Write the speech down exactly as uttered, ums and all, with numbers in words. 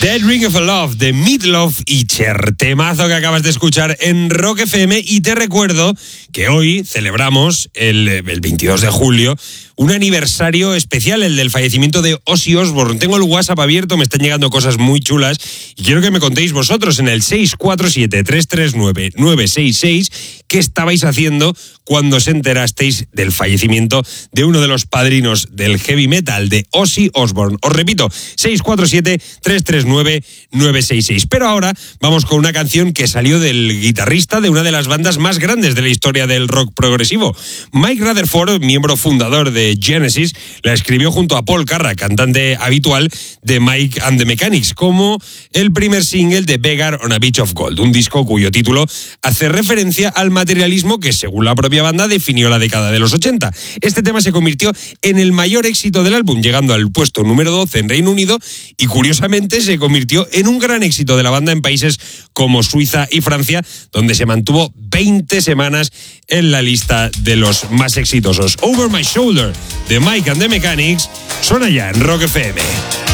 Dead Ring of a Love de Meatloaf y Cher, temazo que acabas de escuchar en Rock F M. Y te recuerdo que hoy celebramos el, el veintidós de julio un aniversario especial, el del fallecimiento de Ozzy Osbourne. Tengo el WhatsApp abierto, me están llegando cosas muy chulas y quiero que me contéis vosotros en el seis cuatro siete, tres tres nueve, nueve seis seis qué estabais haciendo cuando os enterasteis del fallecimiento de uno de los padrinos del heavy metal, de Ozzy Osbourne. Os repito, seis cuatro siete, tres tres nueve, nueve seis seis. Pero ahora vamos con una canción que salió del guitarrista de una de las bandas más grandes de la historia del rock progresivo. Mike Rutherford, miembro fundador de Genesis, la escribió junto a Paul Carrack, cantante habitual de Mike and the Mechanics, como el primer single de Beggar on a Beach of Gold, un disco cuyo título hace referencia al materialismo que, según la propia banda, definió la década de los ochenta. Este tema se convirtió en el mayor éxito del álbum, llegando al puesto número doce en Reino Unido, y curiosamente se convirtió en un gran éxito de la banda en países como Suiza y Francia, donde se mantuvo veinte semanas en la lista de los más exitosos. Over My Shoulder de Mike and the Mechanics suena ya en Rock F M.